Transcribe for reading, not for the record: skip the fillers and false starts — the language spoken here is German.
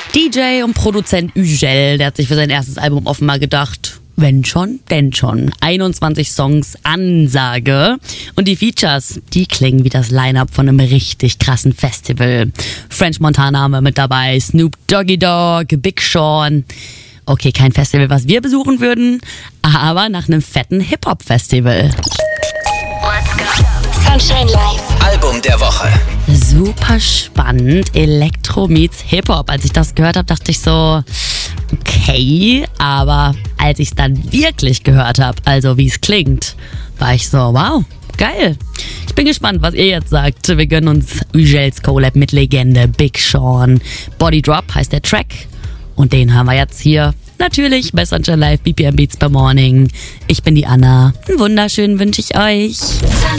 DJ und Produzent Ügel, der hat sich für sein erstes Album offenbar gedacht, wenn schon, denn schon. 21 Songs, Ansage. Und die Features, die klingen wie das Line-Up von einem richtig krassen Festival. French Montana haben wir mit dabei, Snoop Doggy Dogg, Big Sean. Okay, kein Festival, was wir besuchen würden, aber nach einem fetten Hip-Hop-Festival. Let's go. Sunshine Live. Album der Woche. Super spannend, Elektro meets Hip-Hop. Als ich das gehört habe, dachte ich so, okay, aber als ich es dann wirklich gehört habe, also wie es klingt, war ich so, wow, geil. Ich bin gespannt, was ihr jetzt sagt. Wir gönnen uns Ügels Collab mit Legende Big Sean. Body Drop heißt der Track und den haben wir jetzt hier. Natürlich bei Sunshine Live, BPM Beats per Morning. Ich bin die Anna. Einen wunderschönen wünsche ich euch. Sunshine